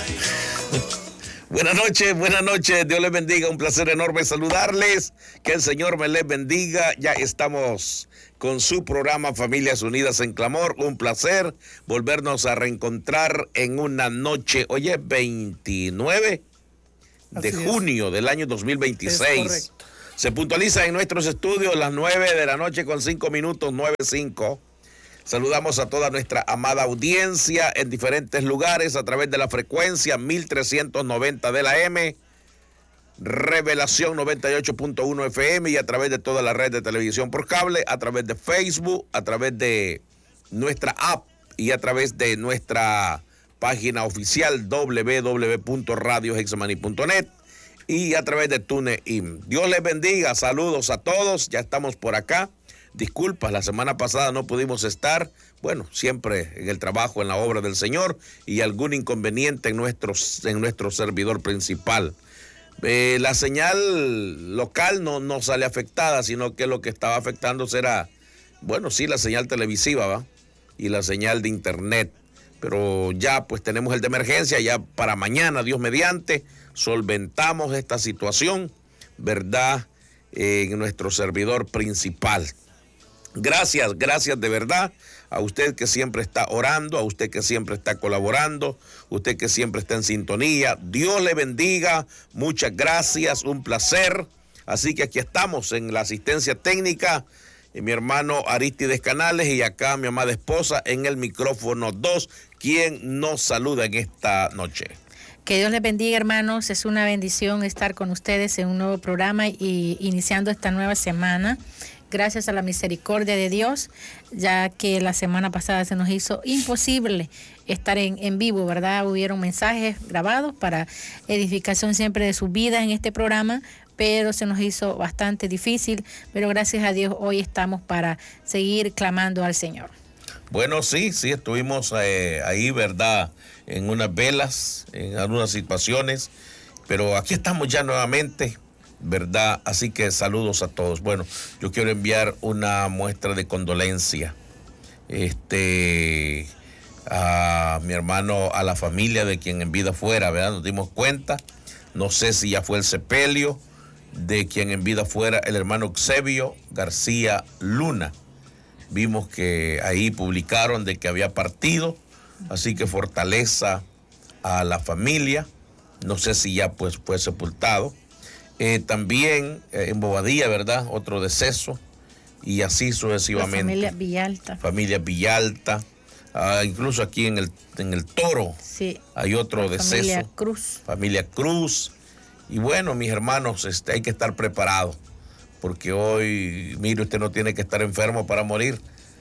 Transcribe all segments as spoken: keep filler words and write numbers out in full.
Buenas noches, buenas noches, Dios les bendiga, un placer enorme saludarles, que el Señor me les bendiga. Ya estamos con su programa Familias Unidas en Clamor, un placer volvernos a reencontrar en una noche, hoy es veintinueve de junio del año dos mil veintiséis. Se puntualiza en nuestros estudios las nueve de la noche con cinco minutos, nueve cinco. Saludamos a toda nuestra amada audiencia en diferentes lugares a través de la frecuencia mil trescientos noventa de la M, Revelación noventa y ocho punto uno F M y a través de toda la red de televisión por cable, a través de Facebook, a través de nuestra app y a través de nuestra página oficial doble u doble u doble u punto radio hexamani punto net y a través de TuneIn. Dios les bendiga, saludos a todos, ya estamos por acá. Disculpas, la semana pasada no pudimos estar, bueno, siempre en el trabajo, en la obra del Señor y algún inconveniente en nuestro, en nuestro servidor principal. Eh, la señal local no, no sale afectada, sino que lo que estaba afectando será, bueno, sí, la señal televisiva, ¿va? Y la señal de internet. Pero ya pues tenemos el de emergencia, ya para mañana, Dios mediante, solventamos esta situación, ¿verdad? Eh, en nuestro servidor principal. Gracias, gracias de verdad a usted que siempre está orando, a usted que siempre está colaborando, usted que siempre está en sintonía. Dios le bendiga, muchas gracias, un placer. Así que aquí estamos en la asistencia técnica, y mi hermano Aristides Canales y acá mi amada esposa en el micrófono dos, quien nos saluda en esta noche. Que Dios les bendiga, hermanos. Es una bendición estar con ustedes en un nuevo programa y iniciando esta nueva semana. Gracias a la misericordia de Dios, ya que la semana pasada se nos hizo imposible estar en, en vivo, ¿verdad? Hubieron mensajes grabados para edificación siempre de su vida en este programa, pero se nos hizo bastante difícil, pero gracias a Dios hoy estamos para seguir clamando al Señor. Bueno, sí, sí, estuvimos eh, ahí, ¿verdad? En unas velas, en algunas situaciones, pero aquí estamos ya nuevamente, ¿verdad? Así que saludos a todos. Bueno, yo quiero enviar una muestra de condolencia este, a mi hermano, a la familia de quien en vida fuera, ¿verdad? Nos dimos cuenta, no sé si ya fue el sepelio de quien en vida fuera el hermano Eusebio García Luna. Vimos que ahí publicaron de que había partido, así que fortaleza a la familia. No sé si ya pues fue sepultado. Eh, también eh, en Bobadilla, ¿verdad? Otro deceso y así sucesivamente. La familia Villalta. Familia Villalta. Ah, incluso aquí en el, en el Toro sí, hay otro la deceso. Familia Cruz. Familia Cruz. Y bueno, mis hermanos, este, hay que estar preparados. Porque hoy, mire, usted no tiene que estar enfermo para morir.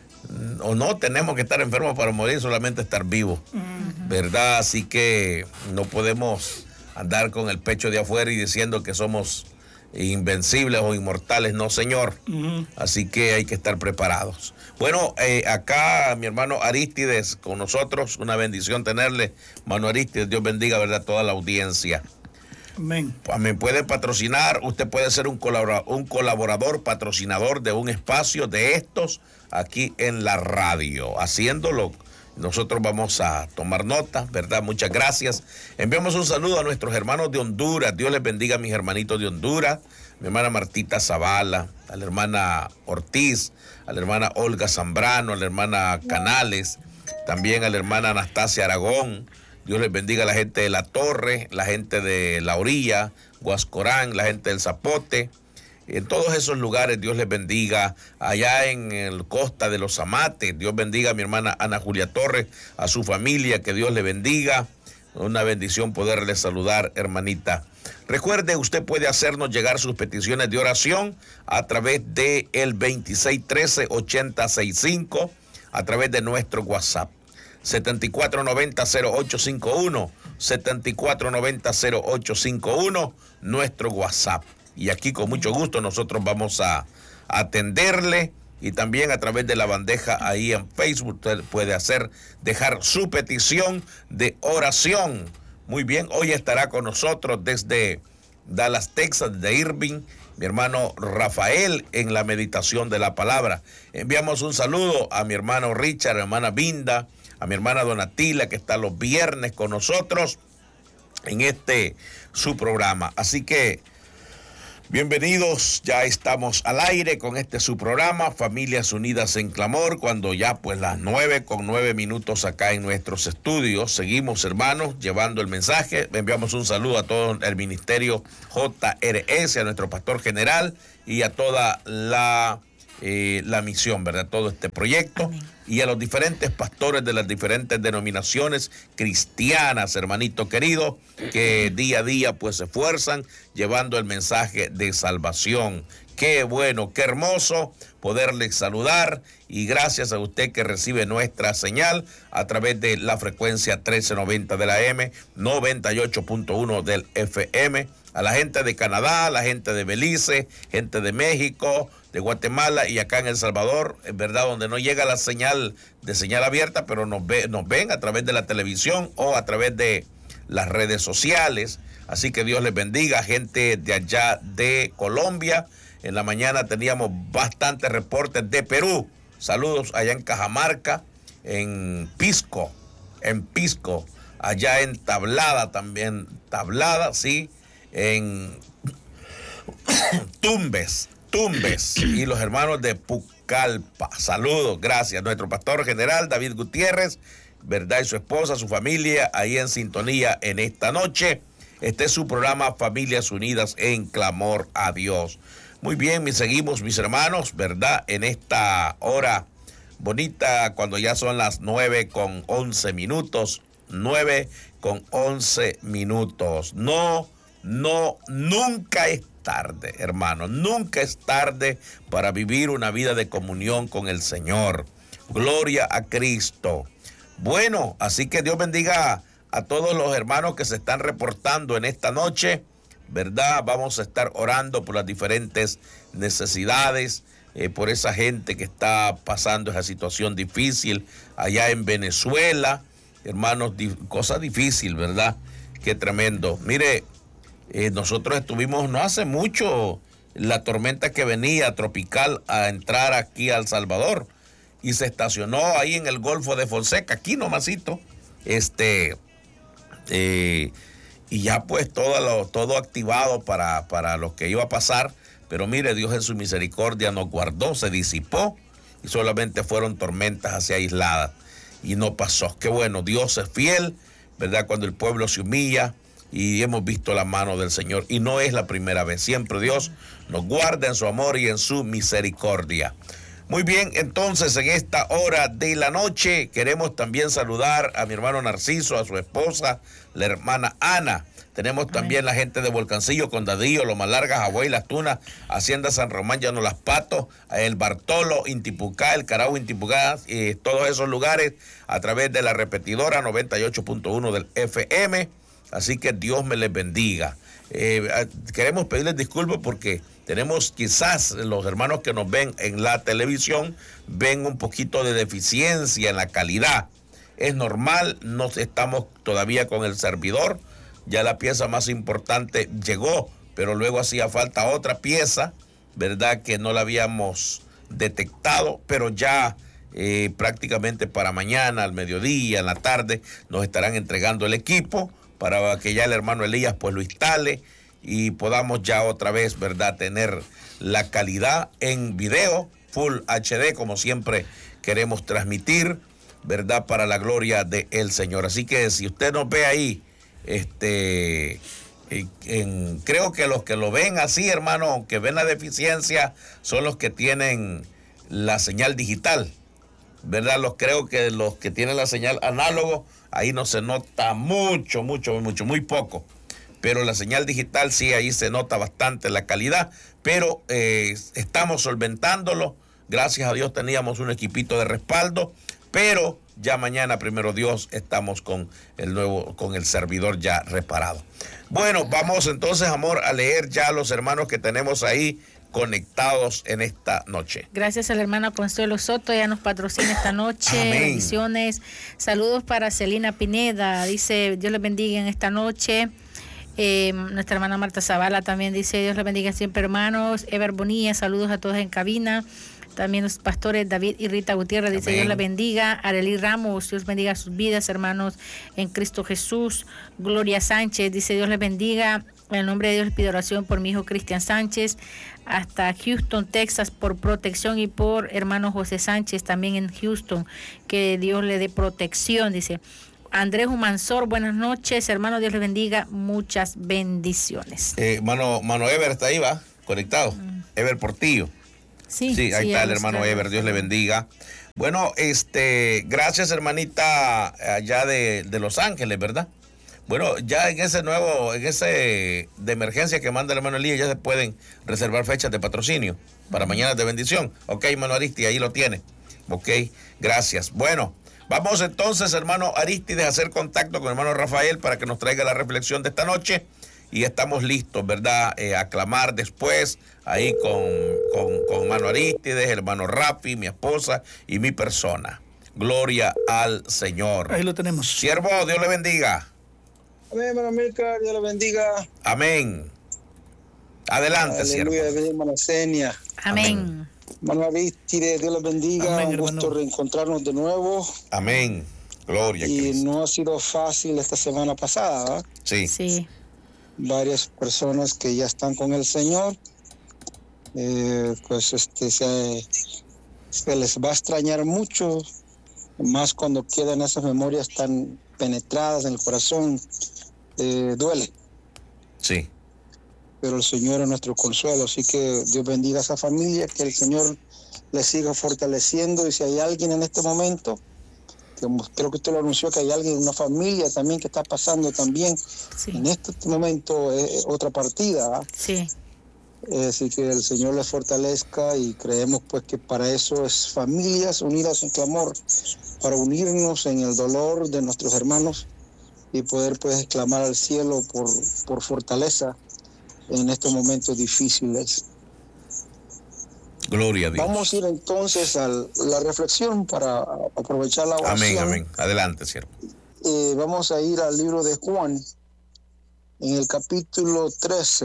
O no tenemos que estar enfermos para morir, solamente estar vivos. Uh-huh. ¿Verdad? Así que no podemos andar con el pecho de afuera y diciendo que somos invencibles o inmortales. No, señor. Uh-huh. Así que hay que estar preparados. Bueno, eh, acá mi hermano Aristides con nosotros. Una bendición tenerle. Hermano Aristides, Dios bendiga, ¿verdad? Toda la audiencia. Amén. Me puede patrocinar, usted puede ser un colaborador, un colaborador, patrocinador de un espacio de estos aquí en la radio. Haciéndolo, nosotros vamos a tomar nota, ¿verdad? Muchas gracias. Enviamos un saludo a nuestros hermanos de Honduras. Dios les bendiga a mis hermanitos de Honduras. Mi hermana Martita Zavala, a la hermana Ortiz, a la hermana Olga Zambrano, a la hermana Canales, también a la hermana Anastasia Aragón. Dios les bendiga a la gente de La Torre, la gente de La Orilla, Guascorán, la gente del Zapote. En todos esos lugares, Dios les bendiga. Allá en el Costa de los Amates, Dios bendiga a mi hermana Ana Julia Torres, a su familia, que Dios le bendiga. Una bendición poderle saludar, hermanita. Recuerde, usted puede hacernos llegar sus peticiones de oración a través de el veintiséis trece ochenta sesenta y cinco, a través de nuestro WhatsApp. setenta y cuatro noventa cero ocho cincuenta y uno, setenta y cuatro noventa cero ocho cincuenta y uno, nuestro WhatsApp. Y aquí con mucho gusto nosotros vamos a atenderle, y también a través de la bandeja ahí en Facebook usted puede hacer, dejar su petición de oración. Muy bien, hoy estará con nosotros desde Dallas, Texas, de Irving, mi hermano Rafael en la meditación de la palabra. Enviamos un saludo a mi hermano Richard, a mi hermana Binda, a mi hermana Donatila, que está los viernes con nosotros, en este su programa. Así que bienvenidos, ya estamos al aire con este su programa, Familias Unidas en Clamor, cuando ya pues las nueve con nueve minutos acá en nuestros estudios. Seguimos, hermanos, llevando el mensaje. Enviamos un saludo a todo el ministerio J R S, a nuestro pastor general y a toda la, eh, la misión, ¿verdad? Todo este proyecto. Amén. Y a los diferentes pastores de las diferentes denominaciones cristianas, hermanito querido, que día a día pues se esfuerzan llevando el mensaje de salvación. Qué bueno, qué hermoso poderles saludar, y gracias a usted que recibe nuestra señal a través de la frecuencia trece noventa de la M, noventa y ocho punto uno del F M, a la gente de Canadá, a la gente de Belice, gente de México, de Guatemala y acá en El Salvador, es verdad, donde no llega la señal de señal abierta, pero nos, ve, nos ven a través de la televisión o a través de las redes sociales. Así que Dios les bendiga, gente de allá de Colombia. En la mañana teníamos bastantes reportes de Perú. Saludos allá en Cajamarca, en Pisco, en Pisco, allá en Tablada también, Tablada, sí, en Tumbes, Tumbes, y los hermanos de Pucallpa. Saludos, gracias. Nuestro pastor general David Gutiérrez, verdad, y su esposa, su familia, ahí en sintonía en esta noche. Este es su programa Familias Unidas en Clamor a Dios. Muy bien, mis seguimos, mis hermanos, ¿verdad? En esta hora bonita, cuando ya son las nueve con once minutos, nueve con once minutos. No, no, nunca es tarde, hermano, nunca es tarde para vivir una vida de comunión con el Señor. Gloria a Cristo. Bueno, así que Dios bendiga a todos los hermanos que se están reportando en esta noche, ¿verdad? Vamos a estar orando por las diferentes necesidades, eh, por esa gente que está pasando esa situación difícil allá en Venezuela. Hermanos, di- cosa difícil, ¿verdad? Qué tremendo. Mire, eh, nosotros estuvimos no hace mucho, la tormenta que venía tropical a entrar aquí a El Salvador y se estacionó ahí en el Golfo de Fonseca, aquí nomasito, este... Eh, y ya pues todo, lo, todo activado para, para lo que iba a pasar, pero mire, Dios en su misericordia nos guardó, se disipó y solamente fueron tormentas así aisladas y no pasó. Qué bueno, Dios es fiel, ¿verdad? Cuando el pueblo se humilla, y hemos visto la mano del Señor, y no es la primera vez, siempre Dios nos guarda en su amor y en su misericordia. Muy bien, entonces en esta hora de la noche queremos también saludar a mi hermano Narciso, a su esposa, la hermana Ana. Tenemos Amén. También la gente de Volcancillo, Condadillo, Lomas Largas, Hawái, Las Tunas, Hacienda San Román, Llano Las Patos, el Bartolo, Intipucá, el Carao, Intipucá, y todos esos lugares a través de la repetidora noventa y ocho punto uno del F M. Así que Dios me les bendiga. Eh, queremos pedirles disculpas porque tenemos quizás los hermanos que nos ven en la televisión ven un poquito de deficiencia en la calidad. Es normal, no estamos todavía con el servidor, ya la pieza más importante llegó, pero luego hacía falta otra pieza, ¿verdad? Que no la habíamos detectado, pero ya eh, prácticamente para mañana, al mediodía, en la tarde, nos estarán entregando el equipo para que ya el hermano Elías pues lo instale y podamos ya otra vez, ¿verdad?, tener la calidad en video, Full H D, como siempre queremos transmitir, ¿verdad?, para la gloria del Señor. Así que si usted nos ve ahí, este, en, creo que los que lo ven así, hermano, aunque ven la deficiencia, son los que tienen la señal digital, ¿verdad? Los creo que los que tienen la señal análogo, ahí no se nota mucho, mucho, mucho, muy poco. Pero la señal digital sí, ahí se nota bastante la calidad, pero eh, estamos solventándolo. Gracias a Dios teníamos un equipito de respaldo, pero ya mañana, primero Dios, estamos con el nuevo, con el servidor ya reparado. Bueno, vamos entonces, amor, a leer ya a los hermanos que tenemos ahí conectados en esta noche. Gracias al hermano Consuelo Soto, ya nos patrocina esta noche. Amén. Bendiciones. Saludos para Celina Pineda, dice Dios les bendiga en esta noche. Eh, nuestra hermana Marta Zavala también dice Dios les bendiga siempre, hermanos. Ever Bonilla, saludos a todos en cabina. También los pastores David y Rita Gutiérrez, dice Amén. Dios les bendiga. Arely Ramos, Dios bendiga sus vidas, hermanos en Cristo Jesús. Gloria Sánchez, dice Dios les bendiga. En el nombre de Dios les pido oración por mi hijo Cristian Sánchez, hasta Houston, Texas, por protección, y por hermano José Sánchez, también en Houston, que Dios le dé protección, dice. Andrés Humansor, buenas noches, hermano, Dios les bendiga, muchas bendiciones. Eh, mano, mano Ever está ahí, va, conectado. Mm. Ever Portillo. Sí, sí, ahí sí, está el hermano claro. Ever, Dios le bendiga. Bueno, este, gracias, hermanita, allá de, de Los Ángeles, ¿verdad? Bueno, ya en ese nuevo, en ese de emergencia que manda el hermano Elías, ya se pueden reservar fechas de patrocinio para mañanas de bendición. Ok, hermano Aristides, ahí lo tiene. Ok, gracias. Bueno, vamos entonces, hermano Aristides, a hacer contacto con el hermano Rafael para que nos traiga la reflexión de esta noche. Y estamos listos, ¿verdad? Eh, a clamar después, ahí con, con, con hermano Aristides, hermano Rafi, mi esposa y mi persona. Gloria al Señor. Ahí lo tenemos. Siervo, Dios le bendiga. Amén, hermano Milcar, Dios le bendiga. Amén. Adelante, siervo. Aleluya, hermana Senia. Amén. Hermano Aristides, Dios le bendiga. Amén, un gusto hermano. reencontrarnos de nuevo. Amén. Gloria a Y Cristo. no ha sido fácil esta semana pasada, ¿verdad? Sí. Sí. Varias personas que ya están con el Señor, eh, pues este se, se les va a extrañar mucho, más cuando quedan esas memorias tan penetradas en el corazón. Eh, duele, Sí. pero el Señor es nuestro consuelo, así que Dios bendiga a esa familia, que el Señor les siga fortaleciendo. Y si hay alguien en este momento, que creo que usted lo anunció, que hay alguien, una familia también que está pasando también Sí. en este momento eh, otra partida, ¿eh? Sí. Eh, así que el Señor les fortalezca, y creemos pues que para eso es Familias Unidas en Clamor, para unirnos en el dolor de nuestros hermanos y poder pues clamar al cielo por, por fortaleza en estos momentos difíciles. Gloria a Dios. Vamos a ir entonces a la reflexión para aprovechar la oración. Amén, amén. Adelante, siervo. Eh, vamos a ir al libro de Juan, en el capítulo trece,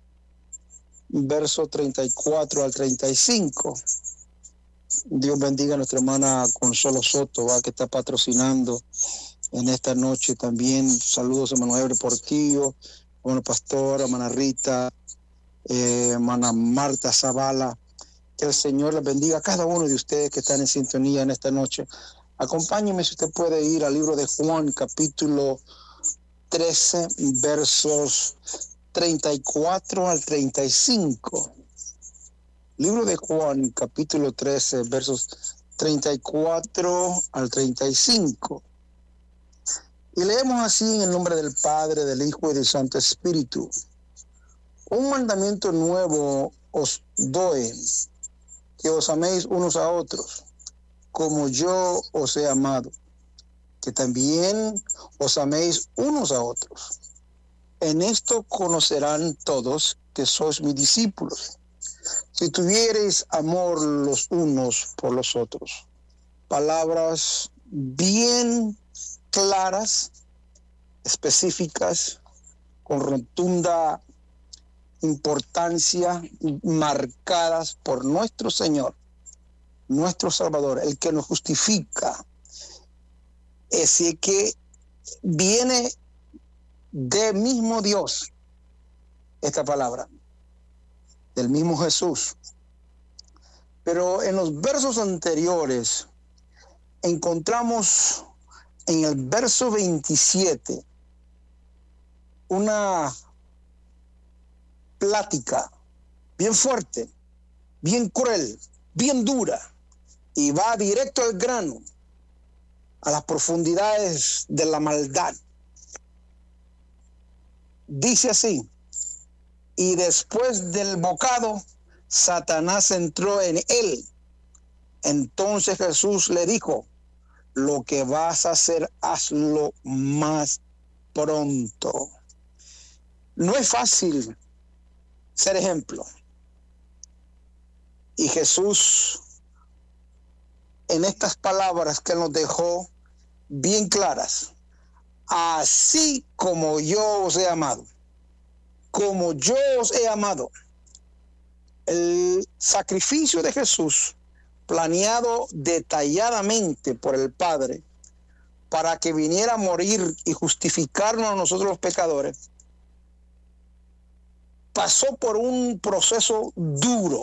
verso treinta y cuatro al treinta y cinco. Dios bendiga a nuestra hermana Consuelo Soto, ¿va? Que está patrocinando en esta noche también. Saludos a hermano Ebre Portillo, hermano Pastor, hermana Rita, eh, hermana Marta Zavala. Que el Señor les bendiga a cada uno de ustedes que están en sintonía en esta noche. Acompáñenme, si usted puede, ir al libro de Juan, capítulo trece, versos treinta y cuatro al treinta y cinco. Libro de Juan, capítulo trece, versos treinta y cuatro al treinta y cinco. Y leemos así, en el nombre del Padre, del Hijo y del Santo Espíritu. Un mandamiento nuevo os doy, que os améis unos a otros, como yo os he amado, que también os améis unos a otros. En esto conocerán todos que sois mis discípulos, si tuviereis amor los unos por los otros. Palabras bien claras, específicas, con rotunda importancia, marcadas por nuestro Señor, nuestro Salvador, el que nos justifica. Así que viene del mismo Dios esta palabra, del mismo Jesús. Pero en los versos anteriores encontramos en el verso veintisiete una plática bien fuerte, bien cruel, bien dura, y va directo al grano, a las profundidades de la maldad. Dice así: y después del bocado, Satanás entró en él. Entonces Jesús le dijo: lo que vas a hacer, hazlo más pronto. No es fácil ser ejemplo. Y Jesús, en estas palabras que nos dejó bien claras: así como yo os he amado, como yo os he amado. El sacrificio de Jesús planeado detalladamente por el Padre para que viniera a morir y justificarnos a nosotros los pecadores, pasó por un proceso duro.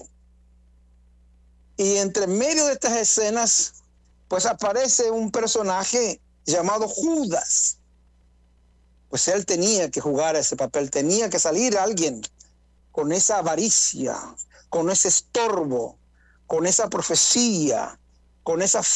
Y entre medio de estas escenas, pues aparece un personaje llamado Judas. Pues él tenía que jugar ese papel, tenía que salir alguien con esa avaricia, con ese estorbo, con esa profecía, con esa